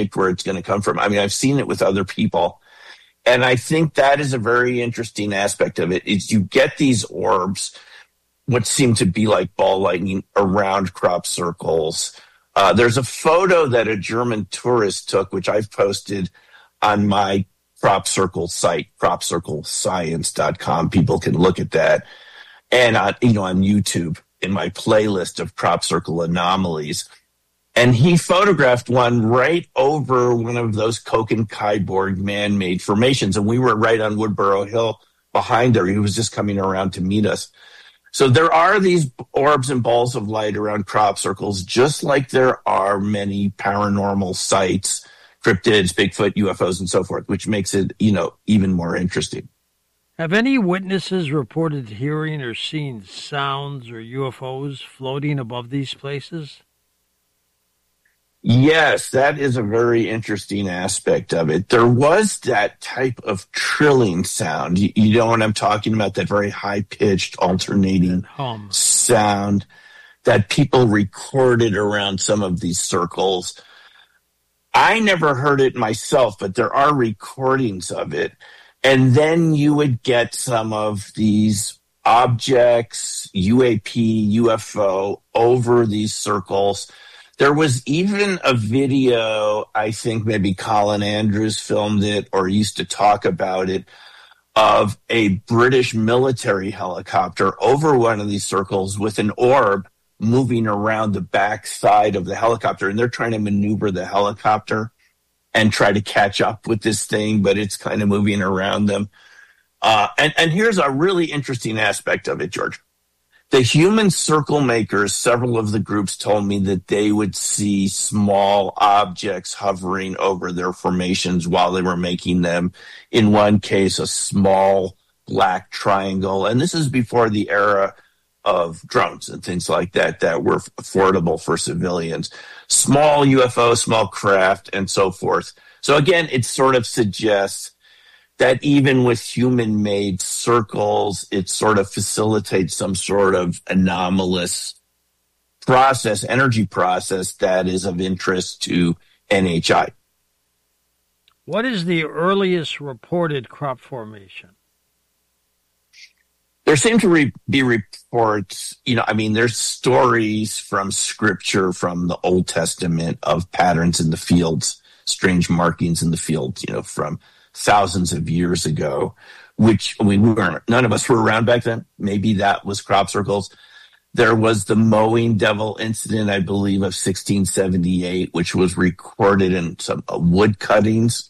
predict where it's going to come from. I mean, I've seen it with other people. And I think that is a very interesting aspect of it, is you get these orbs, what seem to be like ball lightning around crop circles. There's a photo that a German tourist took, which I've posted on my crop circle site, cropcirclescience.com. People can look at that. And on YouTube in my playlist of crop circle anomalies. And he photographed one right over one of those Köppen-Kaiborg man-made formations. And we were right on Woodborough Hill behind there. He was just coming around to meet us. So there are these orbs and balls of light around crop circles, just like there are many paranormal sites, cryptids, Bigfoot, UFOs, and so forth, which makes it, even more interesting. Have any witnesses reported hearing or seeing sounds or UFOs floating above these places? Yes, that is a very interesting aspect of it. There was that type of trilling sound. You know what I'm talking about, that very high-pitched alternating sound that people recorded around some of these circles. I never heard it myself, but there are recordings of it. And then you would get some of these objects, UAP, UFO, over these circles. There was even a video, I think maybe Colin Andrews filmed it or used to talk about it, of a British military helicopter over one of these circles with an orb moving around the back side of the helicopter. And they're trying to maneuver the helicopter and try to catch up with this thing, but it's kind of moving around them. And here's a really interesting aspect of it, George. The human circle makers, several of the groups told me that they would see small objects hovering over their formations while they were making them. In one case, a small black triangle. And this is before the era of drones and things like that were affordable for civilians. Small UFO, small craft, and so forth. So again, it sort of suggests that even with human-made circles, it sort of facilitates some sort of anomalous process, energy process that is of interest to NHI. What is the earliest reported crop formation? There seem to be reports, there's stories from Scripture, from the Old Testament, of patterns in the fields, strange markings in the fields, from thousands of years ago, which none of us were around back then. Maybe that was crop circles. There was the mowing devil incident, I believe, of 1678, which was recorded in some wood cuttings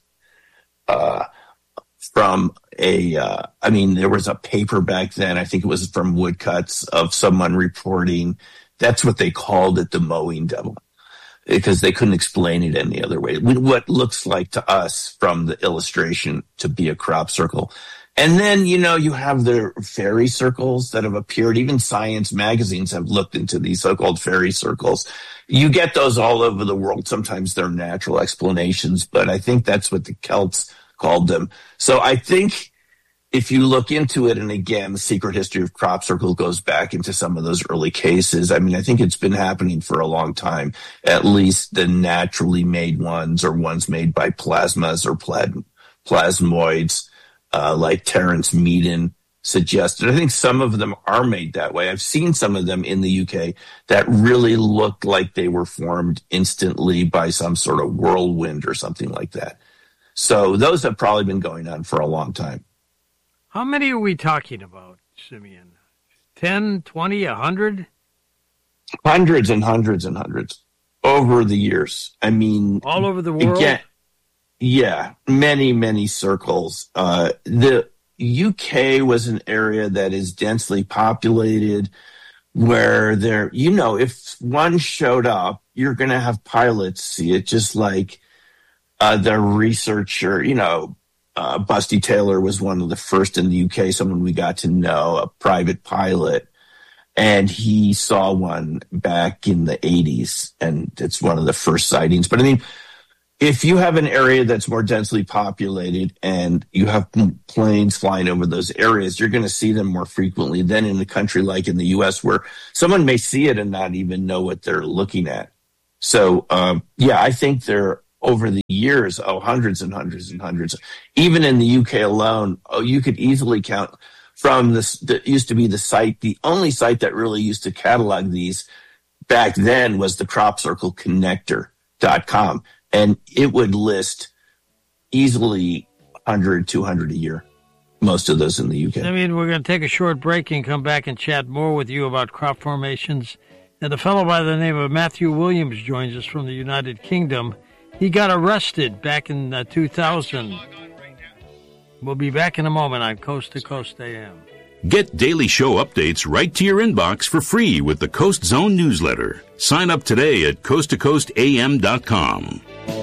from there was a paper back then, I think it was from woodcuts, of someone reporting. That's what they called it, the mowing devil, because they couldn't explain it any other way. What looks like to us from the illustration to be a crop circle. And then, you have the fairy circles that have appeared. Even science magazines have looked into these so-called fairy circles. You get those all over the world. Sometimes they're natural explanations, but I think that's what the Celts called them. So I think if you look into it, and again, the secret history of crop circles goes back into some of those early cases. I think it's been happening for a long time, at least the naturally made ones, or ones made by plasmas or plasmoids, like Terence Meaden suggested. I think some of them are made that way. I've seen some of them in the UK that really looked like they were formed instantly by some sort of whirlwind or something like that. So those have probably been going on for a long time. How many are we talking about, Simeon? 10, 20, 100? Hundreds and hundreds and hundreds over the years. All over the world? Again, yeah, many, many circles. The UK was an area that is densely populated, where if one showed up, you're going to have pilots see it, just like the researcher, Busty Taylor was one of the first in the UK, someone we got to know, a private pilot, and he saw one back in the 80s, and it's one of the first sightings. But if you have an area that's more densely populated and you have planes flying over those areas, you're going to see them more frequently than in a country like in the US, where someone may see it and not even know what they're looking at. So, I think they're over the years, hundreds and hundreds and hundreds. Even in the UK alone, you could easily count from this, that used to be the only site that really used to catalog these back then was the CropCircleConnector.com. And it would list easily 100, 200 a year. Most of those in the UK. I mean, we're going to take a short break and come back and chat more with you about crop formations. And a fellow by the name of Matthew Williams joins us from the United Kingdom. He got arrested back in 2000. We'll be back in a moment on Coast to Coast AM. Get daily show updates right to your inbox for free with the Coast Zone newsletter. Sign up today at coasttocoastam.com.